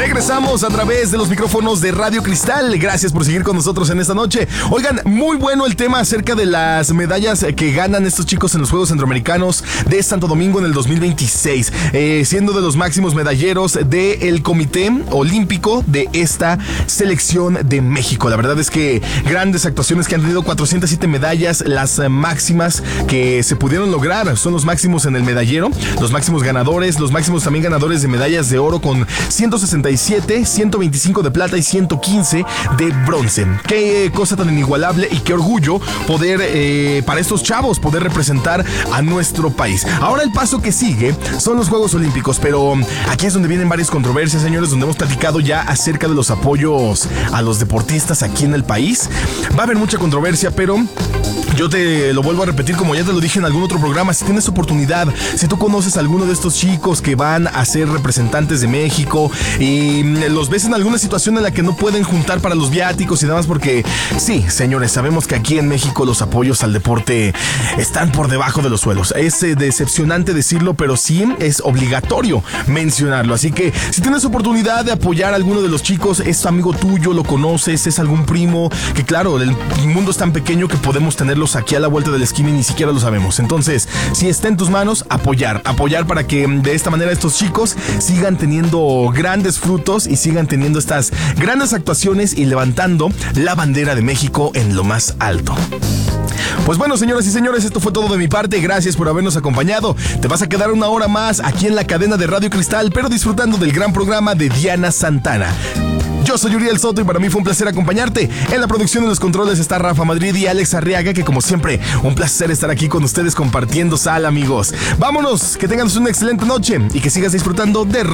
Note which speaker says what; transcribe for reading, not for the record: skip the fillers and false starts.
Speaker 1: Regresamos a través de los micrófonos de Radio Cristal. Gracias por seguir con nosotros en esta noche. Oigan, muy bueno el tema acerca de las medallas que ganan estos chicos en los Juegos Centroamericanos de Santo Domingo en el 2026, siendo de los máximos medalleros del Comité Olímpico de esta selección de México. La verdad es que grandes actuaciones que han tenido 407 medallas, las máximas que se pudieron lograr. Son los máximos en el medallero, los máximos ganadores, los máximos también ganadores de medallas de oro con 167, 125 de plata y 115 de bronce. Qué cosa tan inigualable y qué orgullo poder, para estos chavos, poder representar a nuestro país. Ahora el paso que sigue son los Juegos Olímpicos, pero aquí es donde vienen varias controversias, señores, donde hemos platicado ya acerca de los apoyos a los deportistas aquí en el país. Va a haber mucha controversia, pero yo te lo vuelvo a repetir como ya te lo dije en algún otro programa. Si tienes oportunidad, si tú conoces a alguno de estos chicos que van a ser representantes de México y los ves en alguna situación en la que no pueden juntar para los viáticos y demás, porque sí, señores, sabemos que aquí en México los apoyos al deporte están por debajo de los suelos. Es decepcionante decirlo, pero sí es obligatorio mencionarlo. Así que si tienes oportunidad de apoyar a alguno de los chicos, es amigo tuyo, lo conoces, es algún primo, que claro, el mundo es tan pequeño que podemos tenerlos aquí a la vuelta de la esquina y ni siquiera lo sabemos. Entonces, si está en tus manos, apoyar para que de esta manera estos chicos sigan teniendo grandes frutos y sigan teniendo estas grandes actuaciones y levantando la bandera de México en lo más alto. Pues bueno, señoras y señores, esto fue todo de mi parte. Gracias por habernos acompañado. Te vas a quedar una hora más aquí en la cadena de Radio Cristal, pero disfrutando del gran programa de Diana Santana. Yo soy Uriel Soto y para mí fue un placer acompañarte. En la producción de los controles está Rafa Madrid y Alex Arriaga, que como siempre, un placer estar aquí con ustedes compartiendo sal, amigos. Vámonos, que tengan una excelente noche y que sigas disfrutando de